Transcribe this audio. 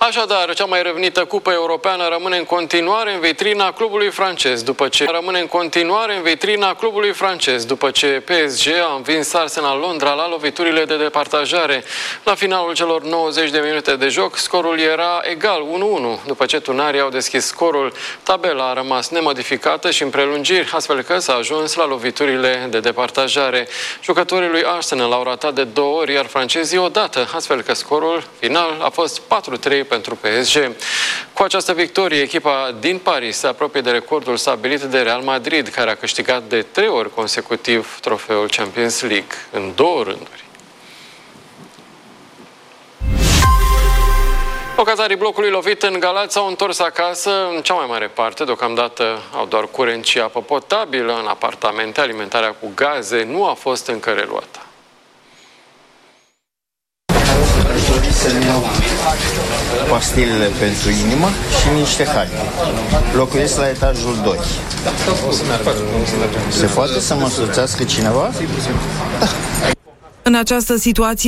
Așadar, cea mai răvnită cupă europeană rămâne în continuare în vitrina clubului francez după ce PSG a învins Arsenal Londra la loviturile de departajare. La finalul celor 90 de minute de joc, scorul era egal 1-1. După ce tunarii au deschis scorul, tabela a rămas nemodificată și în prelungiri, astfel că s-a ajuns la loviturile de departajare. Jucătorii lui Arsenal au ratat de 2 ori, iar francezii o dată, astfel că scorul final a fost 4-3 pentru PSG. Cu această victorie, echipa din Paris se apropie de recordul stabilit de Real Madrid, care a câștigat de 3 ori consecutiv trofeul Champions League, în 2 rânduri. Locatarii blocului lovit în Galați s-au întors acasă, în cea mai mare parte. Deocamdată au doar curent și apă potabilă în apartamente. Alimentarea cu gaze nu a fost încă reluată. Pastilele pentru inimă și niște haine. Locuiesc la etajul 2. Se poate să mă însoțească cineva? În această situație